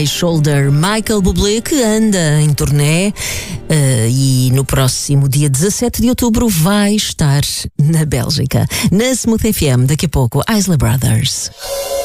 High Shoulder. Michael Bublé, que anda em turnê e no próximo dia 17 de outubro vai estar na Bélgica. Na Smooth FM, daqui a pouco, Isley Brothers.